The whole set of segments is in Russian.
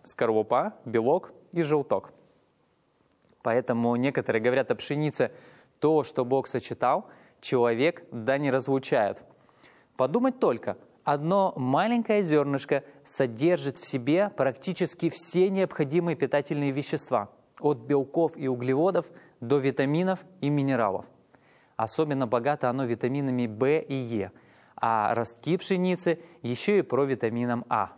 скорлупа, белок и желток. Поэтому некоторые говорят о пшенице: то, что Бог сочетал, человек да не разлучает. Подумать только, одно маленькое зернышко содержит в себе практически все необходимые питательные вещества, от белков и углеводов до витаминов и минералов. Особенно богато оно витаминами В и Е, а ростки пшеницы еще и провитамином А.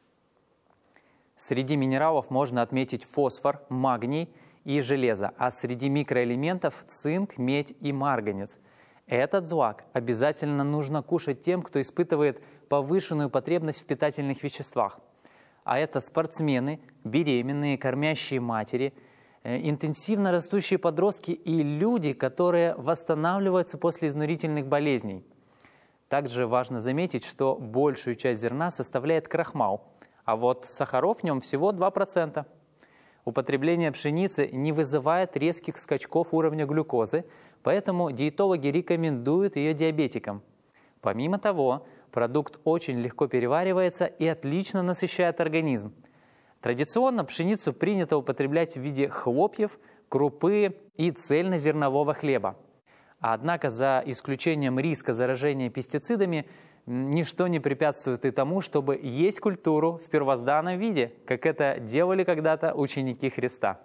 Среди минералов можно отметить фосфор, магний и железо, а среди микроэлементов цинк, медь и марганец. Этот злак обязательно нужно кушать тем, кто испытывает повышенную потребность в питательных веществах. А это спортсмены, беременные, кормящие матери, интенсивно растущие подростки и люди, которые восстанавливаются после изнурительных болезней. Также важно заметить, что большую часть зерна составляет крахмал, а вот сахаров в нем всего 2%. Употребление пшеницы не вызывает резких скачков уровня глюкозы, поэтому диетологи рекомендуют ее диабетикам. Помимо того, продукт очень легко переваривается и отлично насыщает организм. Традиционно пшеницу принято употреблять в виде хлопьев, крупы и цельнозернового хлеба. Однако за исключением риска заражения пестицидами, ничто не препятствует и тому, чтобы есть культуру в первозданном виде, как это делали когда-то ученики Христа.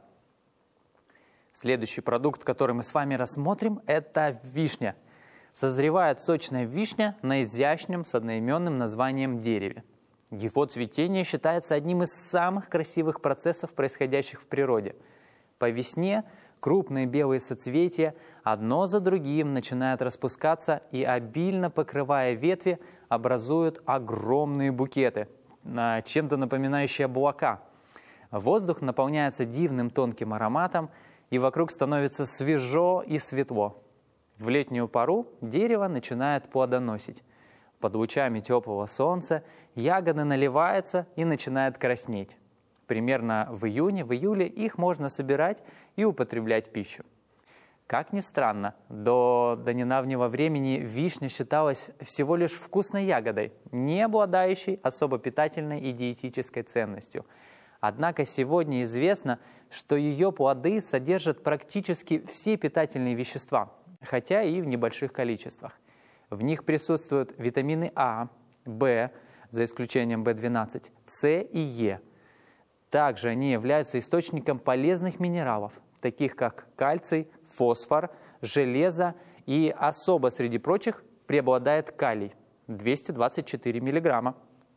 Следующий продукт, который мы с вами рассмотрим, это вишня. Созревает сочная вишня на изящном с одноименным названием дереве. Его цветение считается одним из самых красивых процессов, происходящих в природе. По весне крупные белые соцветия одно за другим начинают распускаться и, обильно покрывая ветви, образуют огромные букеты, чем-то напоминающие облака. Воздух наполняется дивным тонким ароматом, и вокруг становится свежо и светло. В летнюю пору дерево начинает плодоносить. Под лучами теплого солнца ягоды наливаются и начинают краснеть. Примерно в июне-июле их можно собирать и употреблять в пищу. Как ни странно, до недавнего времени вишня считалась всего лишь вкусной ягодой, не обладающей особо питательной и диетической ценностью. Однако сегодня известно, что ее плоды содержат практически все питательные вещества, хотя и в небольших количествах. В них присутствуют витамины А, В, за исключением В12, С и Е. Также они являются источником полезных минералов, таких как кальций, фосфор, железо и особо среди прочих преобладает калий – 224 мг.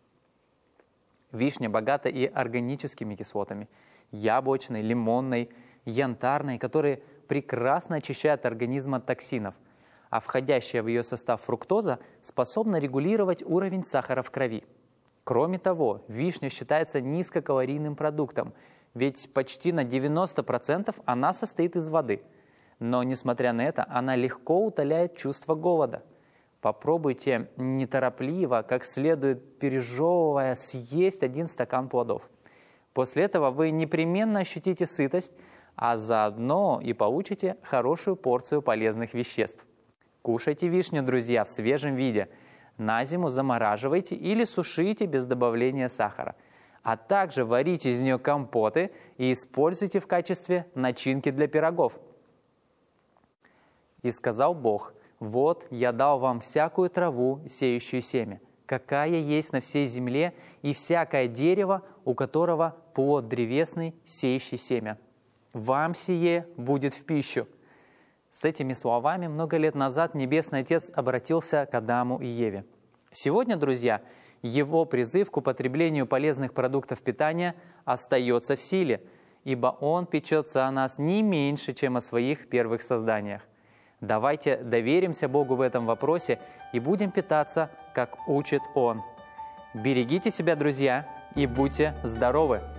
Вишня богата и органическими кислотами – яблочной, лимонной, янтарной, которые прекрасно очищают организм от токсинов, а входящая в ее состав фруктоза способна регулировать уровень сахара в крови. Кроме того, вишня считается низкокалорийным продуктом, ведь почти на 90% она состоит из воды. Но, несмотря на это, она легко утоляет чувство голода. Попробуйте неторопливо, как следует пережевывая, съесть 1 стакан плодов. После этого вы непременно ощутите сытость, а заодно и получите хорошую порцию полезных веществ. Кушайте вишню, друзья, в свежем виде. На зиму замораживайте или сушите без добавления сахара. А также варите из нее компоты и используйте в качестве начинки для пирогов. «И сказал Бог: вот я дал вам всякую траву, сеющую семя, какая есть на всей земле, и всякое дерево, у которого плод древесный, сеющий семя. Вам сие будет в пищу». С этими словами много лет назад Небесный Отец обратился к Адаму и Еве. Сегодня, друзья, Его призыв к употреблению полезных продуктов питания остается в силе, ибо Он печется о нас не меньше, чем о своих первых созданиях. Давайте доверимся Богу в этом вопросе и будем питаться, как учит Он. Берегите себя, друзья, и будьте здоровы!